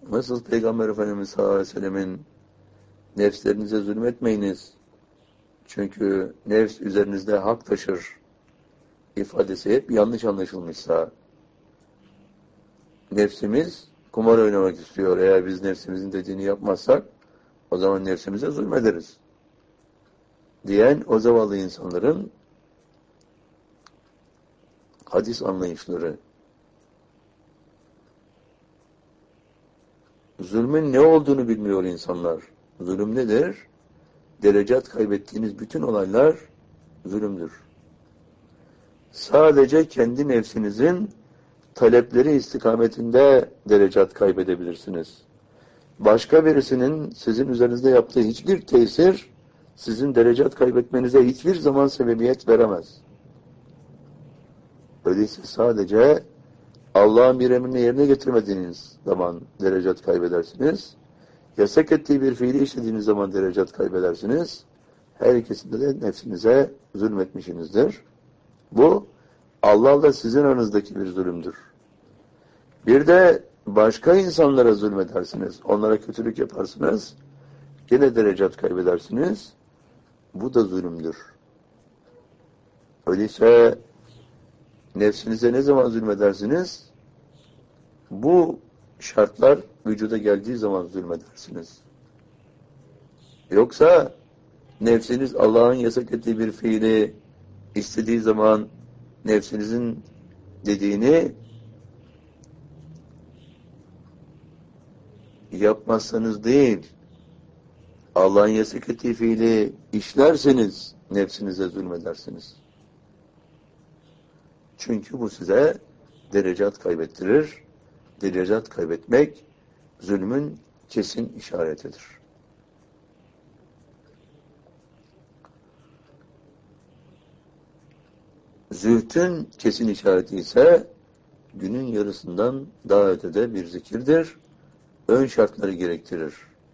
Nasıl Peygamber Efendimiz sallallahu aleyhi ve sellemin nefslerinize zulmetmeyiniz, çünkü nefs üzerinizde hak taşır ifadesi hep yanlış anlaşılmışsa, nefsimiz kumar oynamak istiyor. Eğer biz nefsimizin dediğini yapmazsak o zaman nefsimize zulmederiz diyen o zavallı insanların hadis anlayışları. Zulmün ne olduğunu bilmiyor insanlar. Zulüm nedir? Derecat kaybettiğiniz bütün olaylar zulümdür. Sadece kendi nefsinizin talepleri istikametinde derecat kaybedebilirsiniz. Başka birisinin sizin üzerinizde yaptığı hiçbir tesir sizin derecat kaybetmenize hiçbir zaman sebebiyet veremez. Öyleyse sadece Allah'ın bir emrini yerine getirmediğiniz zaman derecat kaybedersiniz. Yasak ettiği bir fiili işlediğiniz zaman derecat kaybedersiniz. Her ikisinde de nefsinize zulmetmişsinizdir. Bu Allah'la sizin aranızdaki bir zulümdür. Bir de başka insanlara zulmedersiniz. Onlara kötülük yaparsınız. Yine derecat kaybedersiniz. Bu da zulümdür. Öyleyse nefsinize ne zaman zulmedersiniz? Bu şartlar vücuda geldiği zaman zulmedersiniz. Yoksa nefsiniz Allah'ın yasak ettiği bir fiili istediği zaman nefsinizin dediğini yapmazsanız değil, Allah'ın yasak ettiği fiili işlerseniz nefsinize zulmedersiniz. Çünkü bu size derecat kaybettirir. Derecat kaybetmek zulmün kesin işaretidir. Zühdün kesin işareti ise günün yarısından daha ötede bir zikirdir. Ön şartları gerektirir.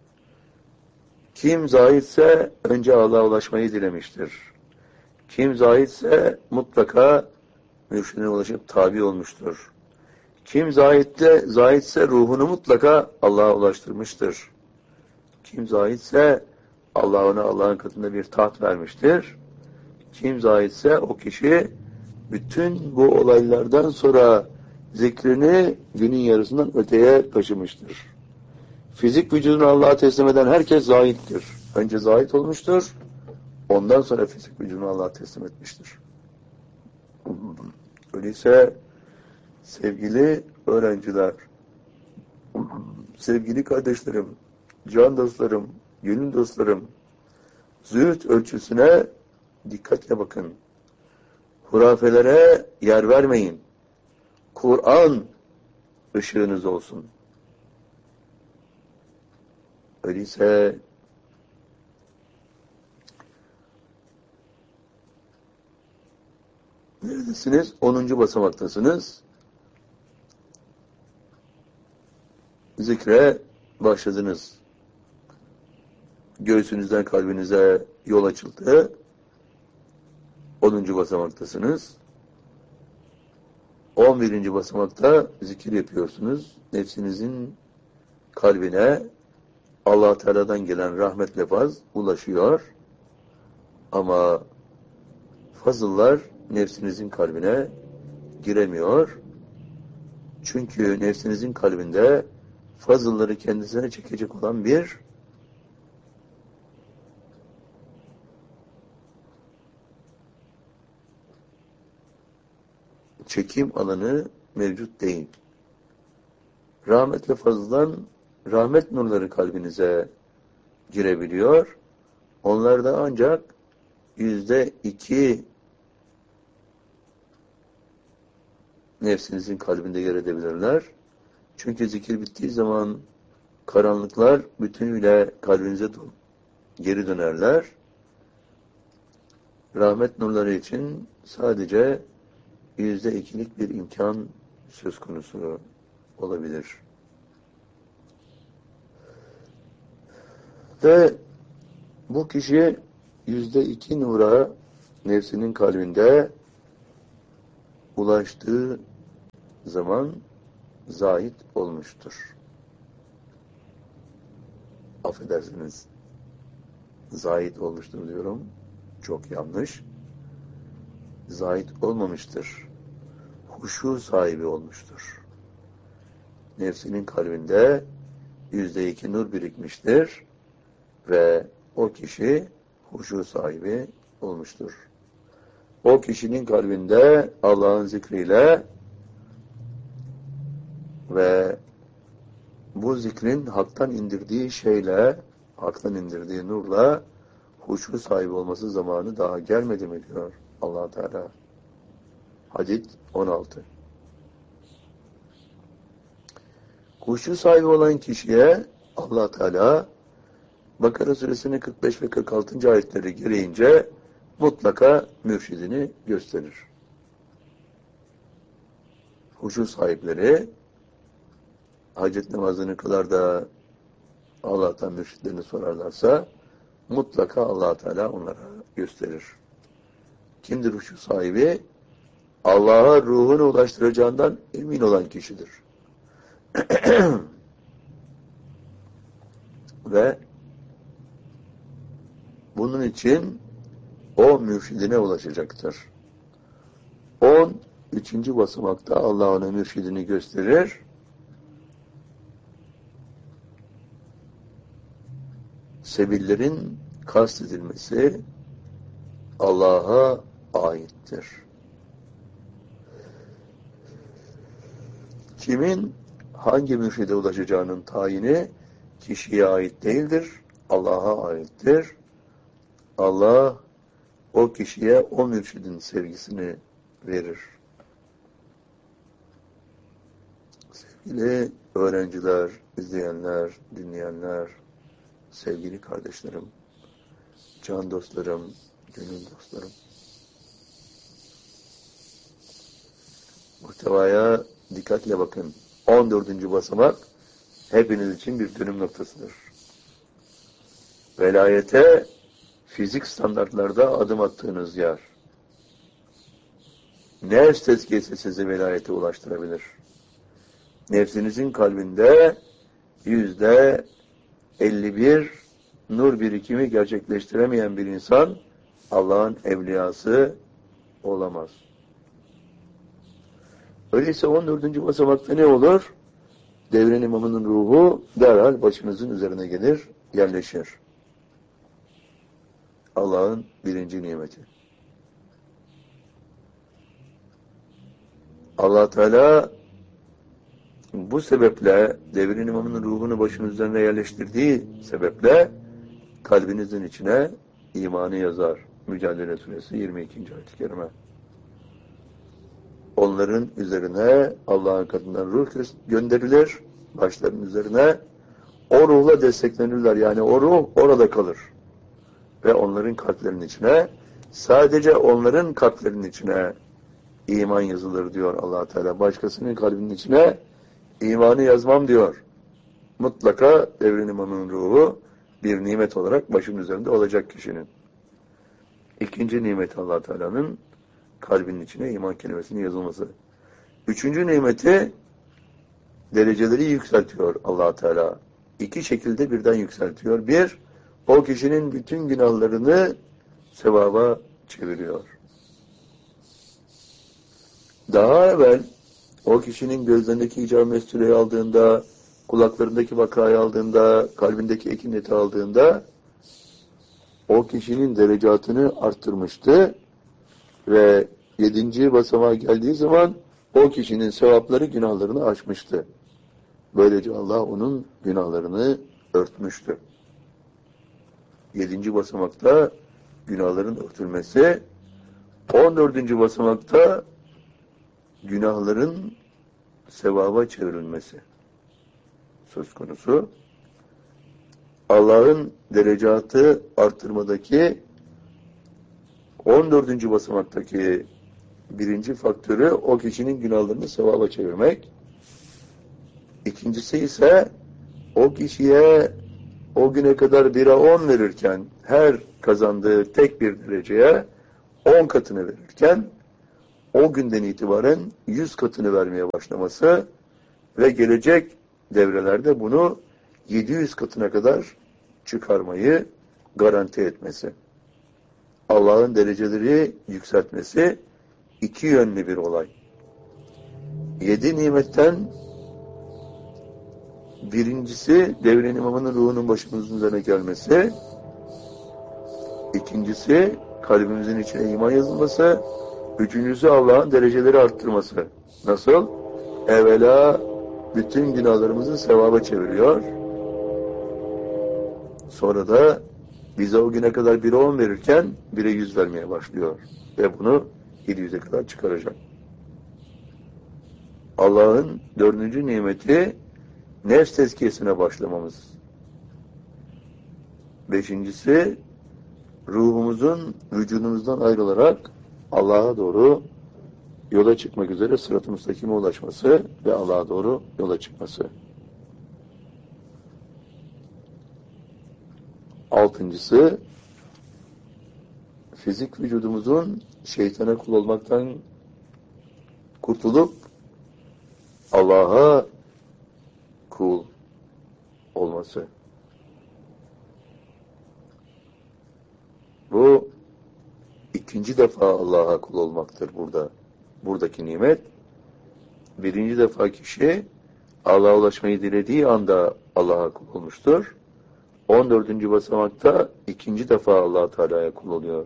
Kim zahitse önce Allah'a ulaşmayı dilemiştir. Kim zahitse mutlaka mürşidine ulaşıp tabi olmuştur. Kim zahitse ruhunu mutlaka Allah'a ulaştırmıştır. Kim zahitse Allah ona Allah'ın katında bir taht vermiştir. Kim zahitse o kişi bütün bu olaylardan sonra zikrini günün yarısından öteye taşımıştır. Fizik vücudunu Allah'a teslim eden herkes zahittir. Önce zahit olmuştur. Ondan sonra fizik vücudunu Allah'a teslim etmiştir. Öyleyse sevgili öğrenciler, sevgili kardeşlerim, can dostlarım, gönül dostlarım, zühd ölçüsüne dikkatle bakın. Hurafelere yer vermeyin. Kur'an ışığınız olsun. Öyleyse neredesiniz? 10. basamaktasınız. Zikre başladınız. Göğsünüzden kalbinize yol açıldı. 10. basamaktasınız. 11. basamakta zikir yapıyorsunuz. Nefsinizin kalbine Allah Teala'dan gelen rahmet lefaz ulaşıyor. Ama fazıllar nefsinizin kalbine giremiyor. Çünkü nefsinizin kalbinde fazılları kendisine çekecek olan bir çekim alanı mevcut değil. Rahmet ve fazıldan rahmet nurları kalbinize girebiliyor. Onlar da ancak %2 nefsinizin kalbinde yer edebilirler. Çünkü zikir bittiği zaman karanlıklar bütünüyle kalbinize geri dönerler. Rahmet nurları için sadece %2'lik bir imkan söz konusu olabilir. Ve bu kişi %2 nura nefsinin kalbinde ulaştığı zaman zahid olmuştur. affedersiniz, zahit olmuştur diyorum. Çok yanlış. Zahit olmamıştır. Huşu sahibi olmuştur. Nefsinin kalbinde %2 nur birikmiştir ve o kişi huşu sahibi olmuştur. O kişinin kalbinde Allah'ın zikriyle ve bu zikrin haktan indirdiği şeyle, haktan indirdiği nurla huşu sahibi olması zamanı daha gelmedi mi diyor Allah Teala. Hadid 16. Huşu sahibi olan kişiye Allah Teala Bakara suresinin 45 ve 46. ayetleri gereğince mutlaka mürşidini gösterir. Huşu sahipleri hacet namazını kılar da Allah'tan mürşidlerini sorarlarsa mutlaka Allah Teala onlara gösterir. Kimdir huşu sahibi? Allah'a ruhunu ulaştıracağından emin olan kişidir. Ve bunun için o mürşidine ulaşacaktır. 13. basamakta Allah ona mürşidini gösterir. Sebillerin kastedilmesi Allah'a aittir. Kimin hangi mürşide ulaşacağının tayini kişiye ait değildir, Allah'a aittir. Allah o kişiye o mürşidin sevgisini verir. Sevgili öğrenciler, izleyenler, dinleyenler, sevgili kardeşlerim, can dostlarım, gönül dostlarım. Muhtevaya dikkatle bakın. 14. basamak hepiniz için bir dönüm noktasıdır. Velayete fizik standartlarda adım attığınız yer. Nefs tezkiyesi sizi velayete ulaştırabilir. Nefsinizin kalbinde %51 nur birikimi gerçekleştiremeyen bir insan Allah'ın evliyası olamaz. Öyleyse 14. basamakta ne olur? Devren imamının ruhu derhal başınızın üzerine gelir, yerleşir. Allah'ın birinci nimeti. Allah Teala bu sebeple devrin imamının ruhunu başının üzerine yerleştirdiği sebeple kalbinizin içine imanı yazar. Mücadele Suresi 22. ayet-i kerime. Onların üzerine Allah'ın katından ruh gönderilir. Başlarının üzerine o ruhla desteklenirler. Yani o ruh orada kalır. Ve onların kalplerinin içine, sadece onların kalplerinin içine iman yazılır diyor Allah Teala. Başkasının kalbinin içine imanı yazmam diyor. Mutlaka devrin imamının ruhu bir nimet olarak başının üzerinde olacak kişinin. İkinci nimet Allah Teala'nın kalbinin içine iman kelimesinin yazılması. Üçüncü nimeti dereceleri yükseltiyor Allah Teala. İki şekilde birden yükseltiyor. Bir, o kişinin bütün günahlarını sevaba çeviriyor. Daha evvel o kişinin gözlerindeki icab mesuleyi aldığında, kulaklarındaki vakayı aldığında, kalbindeki ekineti aldığında o kişinin derecatını arttırmıştı ve 7. basamağa geldiği zaman o kişinin sevapları günahlarını aşmıştı. Böylece Allah onun günahlarını örtmüştü. 7. basamakta günahların örtülmesi, 14. basamakta günahların sevaba çevrilmesi söz konusu. Allah'ın derecatı arttırmadaki 14. basamaktaki birinci faktörü o kişinin günahlarını sevaba çevirmek. İkincisi ise o kişiye o güne kadar 1'e 10 verirken her kazandığı tek bir dereceye 10 katını verirken o günden itibaren 100 katını vermeye başlaması ve gelecek devrelerde bunu 700 katına kadar çıkarmayı garanti etmesi. Allah'ın dereceleri yükseltmesi iki yönlü bir olay. 7 nimetten birincisi devrin imamının ruhunun başımızın üzerine gelmesi, ikincisi kalbimizin içine iman yazılması, üçüncüsü Allah'ın dereceleri arttırması. Nasıl? Evvela bütün günahlarımızı sevaba çeviriyor. Sonra da bize o güne kadar 1'e 10 verirken 1'e 100 vermeye başlıyor. Ve bunu 700'e kadar çıkaracak. Allah'ın 4. nimeti nefs tezkiyesine başlamamız. 5.'si ruhumuzun vücudumuzdan ayrılarak Allah'a doğru yola çıkmak üzere sırat-ı müstakime ulaşması ve Allah'a doğru yola çıkması. 6.'sı fizik vücudumuzun şeytana kul olmaktan kurtulup Allah'a kul olması. Bu ikinci defa Allah'a kul olmaktır burada. Buradaki nimet. Birinci defa kişi Allah'a ulaşmayı dilediği anda Allah'a kul olmuştur. 14. basamakta ikinci defa Allah Teala'ya kul oluyor.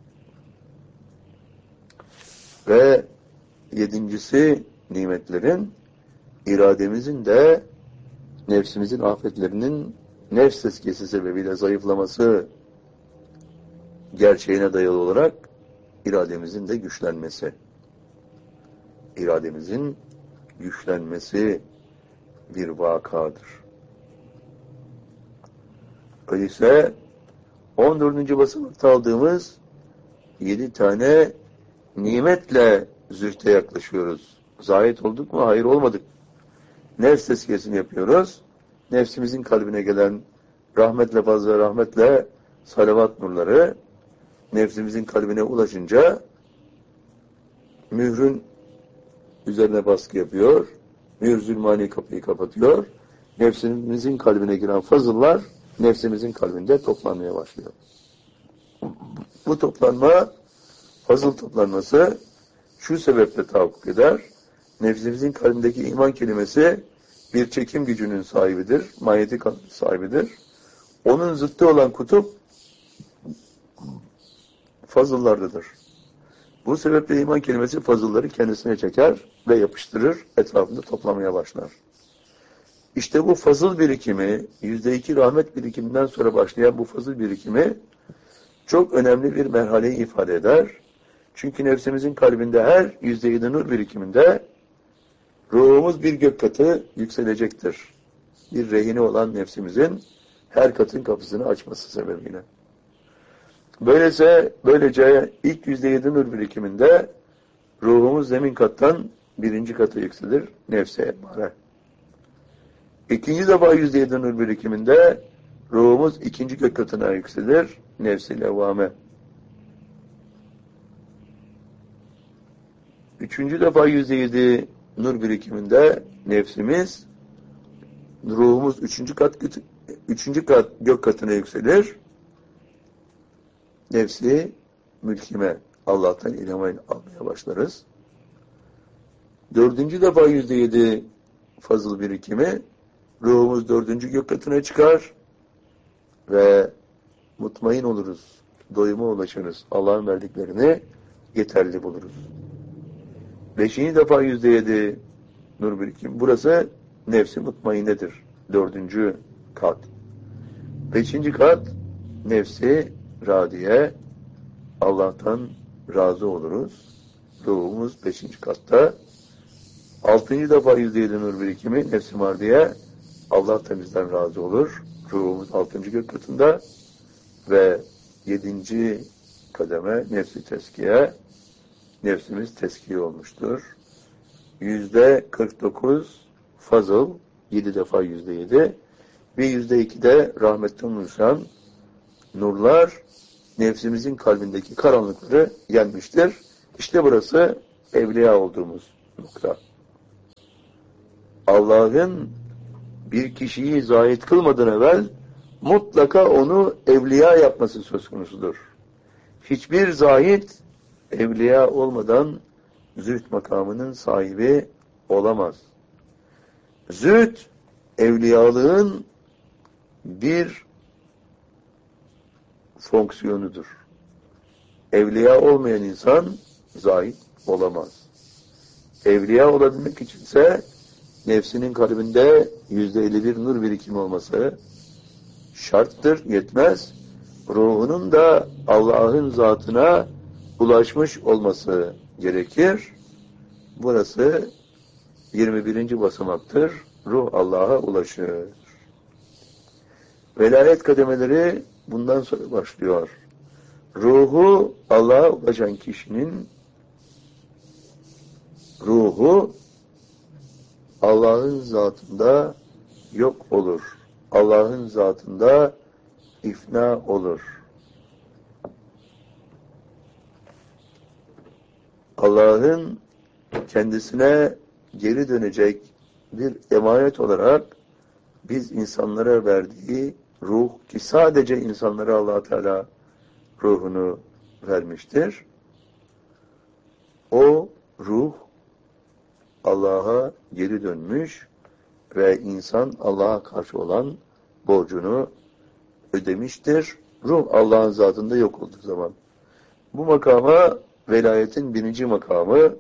Ve 7.'si nimetlerin irademizin de nefsimizin afetlerinin nefs tezkiyesi sebebiyle zayıflaması gerçeğine dayalı olarak irademizin de güçlenmesi. İrademizin güçlenmesi bir vakadır. Öyleyse 14. basamakta aldığımız 7 tane nimetle zühte yaklaşıyoruz. Zahit olduk mu? Hayır, olmadık. Nefs tezkiyesini yapıyoruz. Nefsimizin kalbine gelen rahmetle, fazla rahmetle salavat nurları nefsimizin kalbine ulaşınca mührün üzerine baskı yapıyor. Mühr zulmani kapıyı kapatıyor. Nefsimizin kalbine giren fazıllar nefsimizin kalbinde toplanmaya başlıyor. Bu toplanma, fazıl toplanması şu sebeple tahakkuk eder. Nefsimizin kalbindeki iman kelimesi bir çekim gücünün sahibidir. Manyetik sahibidir. Onun zıttı olan kutup fazıllardadır. Bu sebeple iman kelimesi fazılları kendisine çeker ve yapıştırır, etrafında toplamaya başlar. İşte bu fazıl birikimi, %2 rahmet birikiminden sonra başlayan bu fazıl birikimi çok önemli bir merhaleyi ifade eder. Çünkü nefsimizin kalbinde her %7 nur birikiminde ruhumuz bir gök katı yükselecektir. Bir rehine olan nefsimizin her katın kapısını açması sebebiyle. Böylece ilk %7 nur birikiminde ruhumuz zemin kattan 1. kata yükselir, nefse emare. İkinci defa %7 nur birikiminde ruhumuz 2. gök katına yükselir, nefs-i levvame. 3. defa %7 nur birikiminde nefsimiz, ruhumuz 3. kat gök katına yükselir, nefsi mülkime, Allah'tan ilham almaya başlarız. 4. defa %7 fazıl birikimi, ruhumuz 4. gök katına çıkar ve mutmain oluruz, doyuma ulaşırız. Allah'ın verdiklerini yeterli buluruz. 5. defa %7 nur birikimi, burası nefsi mutmainedir. 4. kat. 5. kat nefsi radiye, Allah'tan razı oluruz. Ruhumuz 5. katta. 6. defa %7 nur birikimi nefs-i mardiye, Allah da bizden razı olur. Ruhumuz 6. gök katında ve 7. kademe nefs-i teskiye, nefsimiz teskiye olmuştur. %49 fazıl, 7 defa %7 ve %2 de rahmetten oluşan nurlar nefsimizin kalbindeki karanlıkları yenmiştir. İşte burası evliya olduğumuz nokta. Allah'ın bir kişiyi zahit kılmadan evvel mutlaka onu evliya yapması söz konusudur. Hiçbir zahid evliya olmadan zühd makamının sahibi olamaz. Zühd evliyalığın bir fonksiyonudur. Evliya olmayan insan zahid olamaz. Evliya olabilmek içinse nefsinin kalbinde %51 nur birikimi olması şarttır, yetmez. Ruhunun da Allah'ın zatına ulaşmış olması gerekir. Burası 21. basamaktır. Ruh Allah'a ulaşır. Velayet kademeleri bundan sonra başlıyor. Ruhu Allah'a ulaşan kişinin ruhu Allah'ın zatında yok olur. Allah'ın zatında ifna olur. Allah'ın kendisine geri dönecek bir emanet olarak biz insanlara verdiği ruh, ki sadece insanlara Allah Teala ruhunu vermiştir. O ruh Allah'a geri dönmüş ve insan Allah'a karşı olan borcunu ödemiştir. Ruh Allah'ın zatında yok olduğu zaman. Bu makama velayetin 1. makamı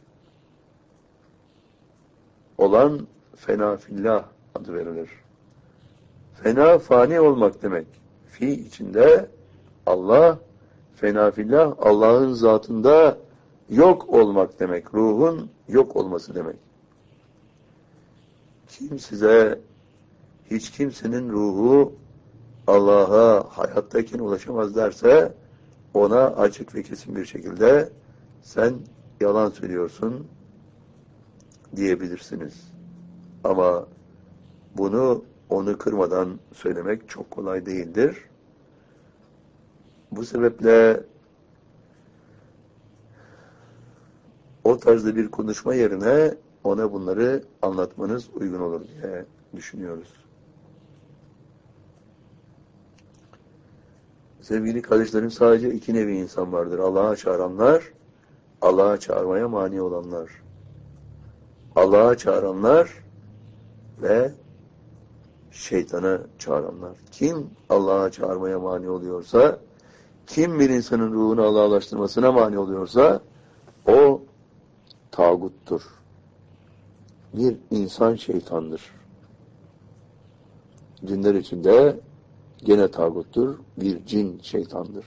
olan fena fillah adı verilir. Fena fani olmak demek. Fi içinde Allah, fena fillah Allah'ın zatında yok olmak demek. Ruhun yok olması demek. Kim size hiç kimsenin ruhu Allah'a hayattayken ulaşamaz derse ona açık ve kesin bir şekilde sen yalan söylüyorsun diyebilirsiniz. Ama bunu onu kırmadan söylemek çok kolay değildir. Bu sebeple o tarzda bir konuşma yerine ona bunları anlatmanız uygun olur diye düşünüyoruz. Sevgili kardeşlerim, sadece 2 nevi insan vardır. Allah'a çağıranlar, Allah'a çağırmaya mani olanlar. Allah'a çağıranlar ve şeytana çağıranlar. Kim Allah'a çağırmaya mani oluyorsa, kim bir insanın ruhunu Allah'a ulaştırmasına mani oluyorsa, o tağuttur. Bir insan şeytandır. Cinler içinde gene tağuttur. Bir cin şeytandır.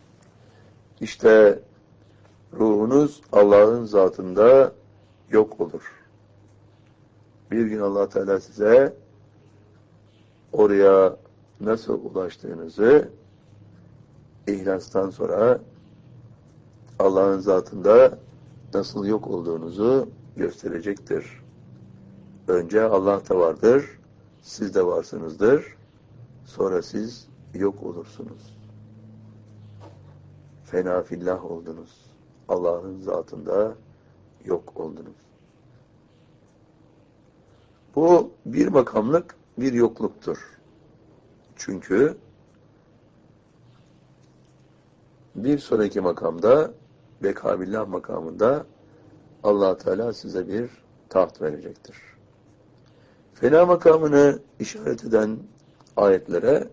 İşte ruhunuz Allah'ın zatında yok olur. Bir gün Allah Teala size oraya nasıl ulaştığınızı ihlastan sonra Allah'ın zatında nasıl yok olduğunuzu gösterecektir. Önce Allah da vardır, siz de varsınızdır, sonra siz yok olursunuz. Fena fillah oldunuz. Allah'ın zatında yok oldunuz. Bu bir makamlık bir yokluktur. Çünkü bir sonraki makamda bekabillah makamında Allah Teala size bir taht verecektir. Fena makamını işaret eden ayetlere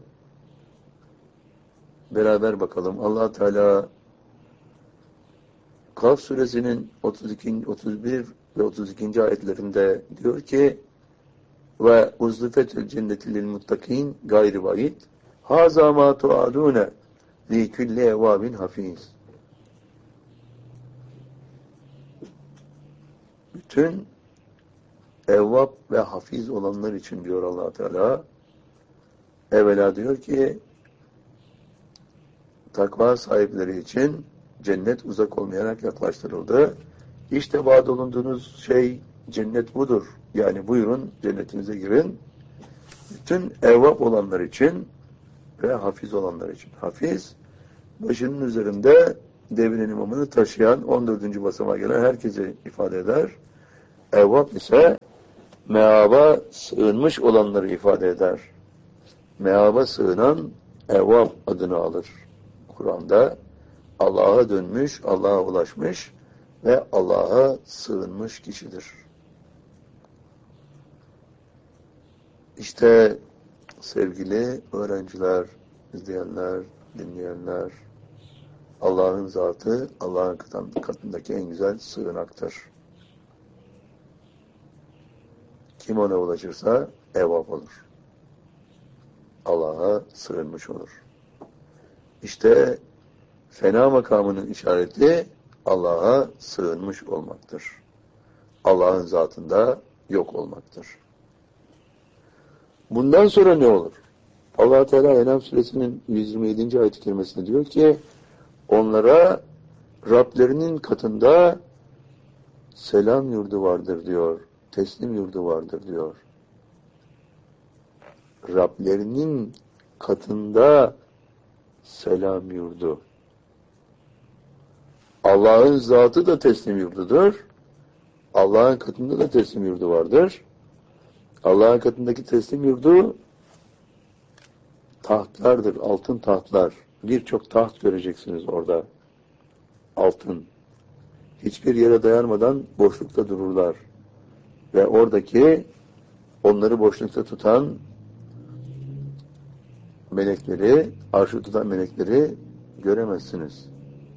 beraber bakalım. Allah Teala Kaf suresinin 32, 31 ve 32. ayetlerinde diyor ki ve uzlifetül cenneti lil muttakin gayri vaid haza ma tuadune li kulli evabin hafiz. Bütün evvab ve hafiz olanlar için diyor Allah Teala. Evvela diyor ki takva sahipleri için cennet uzak olmayarak yaklaştırıldı. İşte vaat olunduğunuz şey cennet budur. Yani buyurun cennetinize girin. Bütün evvab olanlar için ve hafiz olanlar için. Hafiz, başının üzerinde devinin imamını taşıyan 14. basamağa gelen herkese ifade eder. Evvab ise meaba sığınmış olanları ifade eder. meaba sığınan evvab adını alır. Kur'an'da Allah'a dönmüş, Allah'a ulaşmış ve Allah'a sığınmış kişidir. İşte sevgili öğrenciler, izleyenler, dinleyenler, Allah'ın zatı, Allah'ın katındaki en güzel sığınaktır. Kim ona ulaşırsa evvab olur. Allah'a sığınmış olur. İşte fena makamının işareti Allah'a sığınmış olmaktır. Allah'ın zatında yok olmaktır. Bundan sonra ne olur? Allah Teala En'am suresinin 127. ayet-i kerimesinde diyor ki onlara Rablerinin katında selam yurdu vardır diyor. Teslim yurdu vardır diyor. Rablerinin katında selam yurdu. Allah'ın zatı da teslim yurdudur. Allah'ın katında da teslim yurdu vardır. Allah'ın katındaki teslim yurdu tahtlardır, altın tahtlar. Birçok taht göreceksiniz orada. Altın. Hiçbir yere dayanmadan boşlukta dururlar. Ve oradaki onları boşlukta tutan melekleri, arşı tutan melekleri göremezsiniz.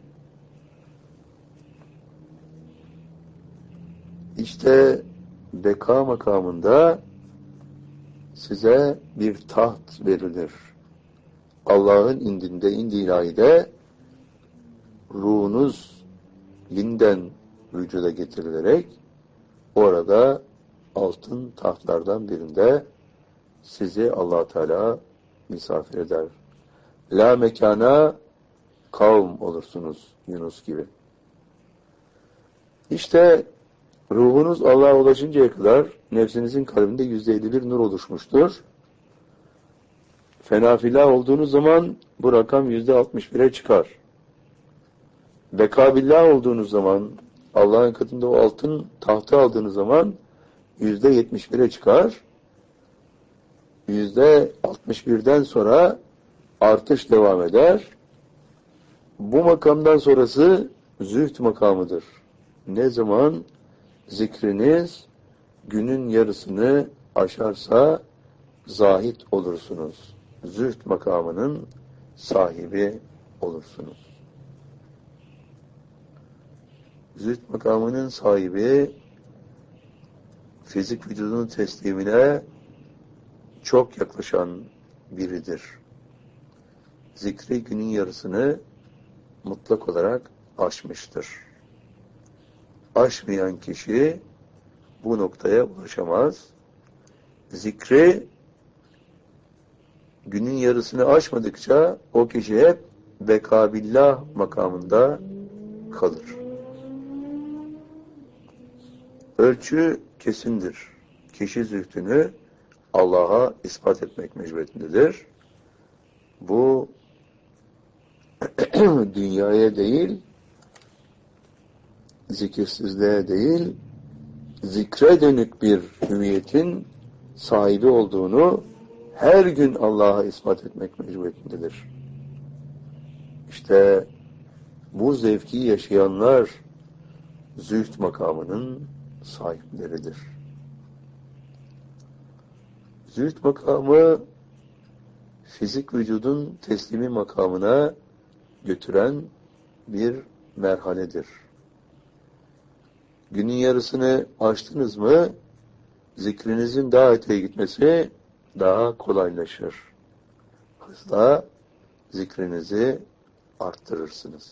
İşte beka makamında size bir taht verilir. Allah'ın indinde, indi ilahide ruhunuz yeniden vücuda getirilerek orada altın tahtlardan birinde sizi Allah Teala misafir eder. La mekana kavm olursunuz Yunus gibi. İşte ruhunuz Allah'a ulaşıncaya kadar nefsinizin kalbinde %51 nur oluşmuştur. Fenafilah olduğunuz zaman bu rakam %61'e çıkar. Bekabillah olduğunuz zaman Allah'ın katında o altın tahtı aldığınız zaman %71'e çıkar. %61'den sonra artış devam eder. Bu makamdan sonrası zühd makamıdır. Ne zaman zikriniz günün yarısını aşarsa zahid olursunuz. Zühd makamının sahibi olursunuz. Zühd makamının sahibi fizik vücudunun teslimine çok yaklaşan biridir. Zikri günün yarısını mutlak olarak aşmıştır. Aşmayan kişi bu noktaya ulaşamaz. Zikri günün yarısını aşmadıkça o kişi hep bekabillah makamında kalır. Ölçü kesindir. Kişi zühdünü Allah'a ispat etmek mecburiyetindedir. Bu dünyaya değil, zikirsizliğe değil, zikre dönük bir hüviyetin sahibi olduğunu her gün Allah'a ispat etmek mecburiyetindedir. İşte bu zevki yaşayanlar zühd makamının sahipleridir. Zühd makamı fizik vücudun teslimi makamına götüren bir merhaledir. Günün yarısını aştınız mı zikrinizin daha öteye gitmesi daha kolaylaşır. Hızla zikrinizi arttırırsınız.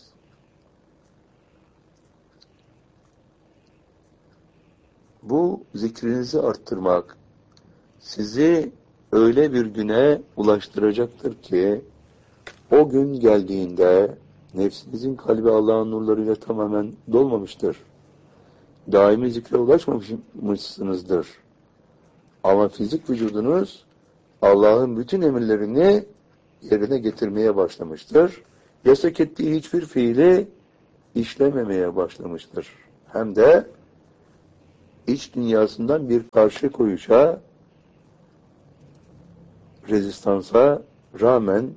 Bu zikrinizi arttırmak sizi öyle bir güne ulaştıracaktır ki o gün geldiğinde nefsinizin kalbi Allah'ın nurlarıyla tamamen dolmamıştır. Daimi zikre ulaşmamışsınızdır. Ama fizik vücudunuz Allah'ın bütün emirlerini yerine getirmeye başlamıştır. Yasak ettiği hiçbir fiili işlememeye başlamıştır. Hem de iç dünyasından bir karşı koyuşa rezistansa rağmen,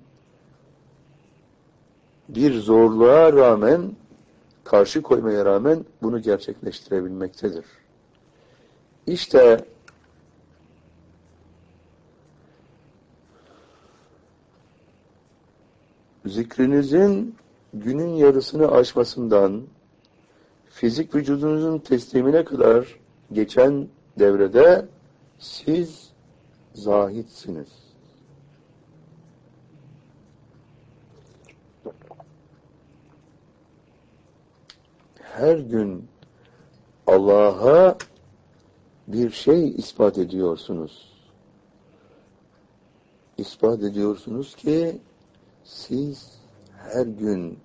bir zorluğa rağmen, karşı koymaya rağmen bunu gerçekleştirebilmektedir. İşte zikrinizin günün yarısını aşmasından fizik vücudunuzun teslimine kadar geçen devrede siz zahitsiniz. Her gün Allah'a bir şey ispat ediyorsunuz. İspat ediyorsunuz ki siz her gün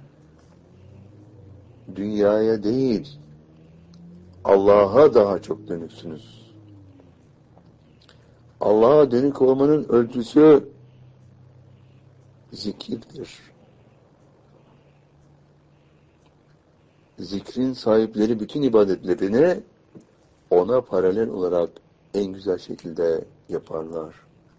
dünyaya değil, Allah'a daha çok dönüksünüz. Allah'a dönük olmanın ölçüsü zikirdir. Zikrin sahipleri bütün ibadetlerini ona paralel olarak en güzel şekilde yaparlar.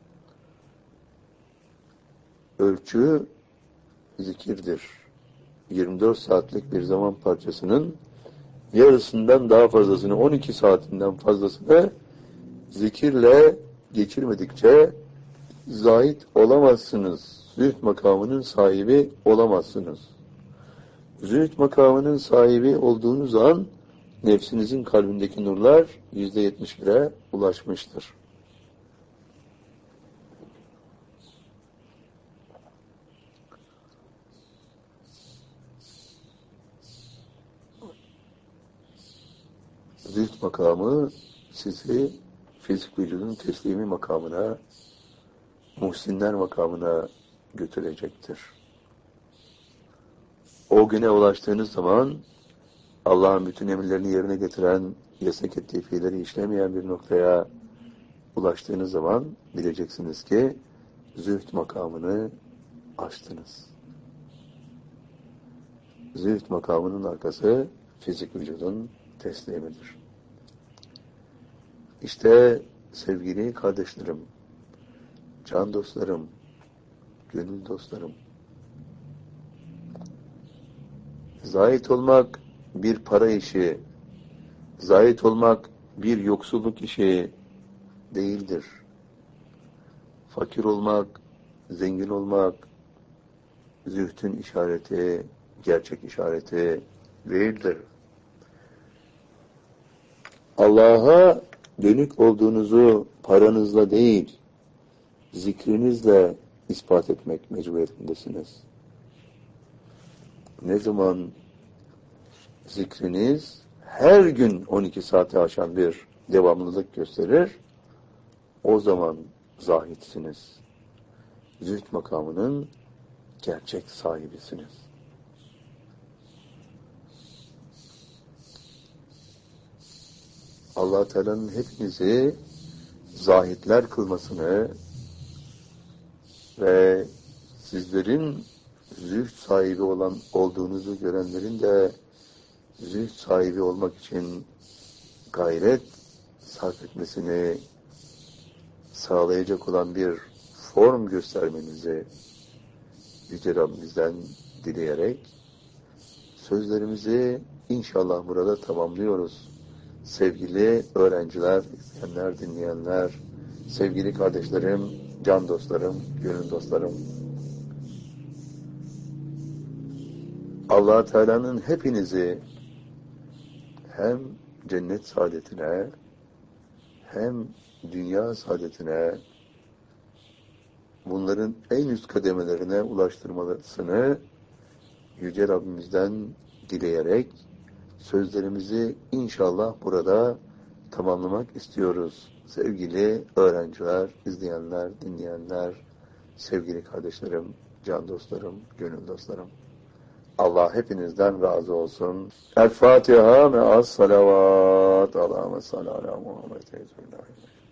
Ölçü zikirdir. 24 saatlik bir zaman parçasının yarısından daha fazlasını, 12 saatinden fazlasını zikirle geçirmedikçe zahid olamazsınız. Zühd makamının sahibi olamazsınız. Zühd makamının sahibi olduğunuz an nefsinizin kalbindeki nurlar %71'e ulaşmıştır. Zühd makamı sizi fizik vücudun teslimi makamına, muhsinler makamına götürecektir. O güne ulaştığınız zaman Allah'ın bütün emirlerini yerine getiren, yasak ettiği fiilleri işlemeyen bir noktaya ulaştığınız zaman bileceksiniz ki zühd makamını aştınız. Zühd makamının arkası fizik vücudun teslimidir. İşte sevgili kardeşlerim, can dostlarım, gönül dostlarım, zahid olmak bir para işi, zahid olmak bir yoksulluk işi değildir. Fakir olmak, zengin olmak, zühdün işareti, gerçek işareti değildir. Allah'a dönük olduğunuzu paranızla değil, zikrinizle ispat etmek mecburiyetindesiniz. Ne zaman zikriniz her gün 12 saate aşan bir devamlılık gösterir, o zaman zahitsiniz. Zühd makamının gerçek sahibisiniz. Allah Teala'nın hepinizi zahitler kılmasını ve sizlerin zühd sahibi olduğunuzu görenlerin de zühd sahibi olmak için gayret sarf etmesini sağlayacak olan bir form göstermenizi Yüce Rabbimizden dileyerek sözlerimizi inşallah burada tamamlıyoruz. Sevgili öğrenciler, izleyenler, dinleyenler, sevgili kardeşlerim, can dostlarım, gönül dostlarım. Allah Teala'nın hepinizi hem cennet saadetine hem dünya saadetine, bunların en üst kademelerine ulaştırmasını Yüce Rabbimizden dileyerek sözlerimizi inşallah burada tamamlamak istiyoruz. Sevgili öğrenciler, izleyenler, dinleyenler, sevgili kardeşlerim, can dostlarım, gönül dostlarım. Allah hepinizden razı olsun. El Fatiha ve as salavat. Allahümme salli ala Muhammed.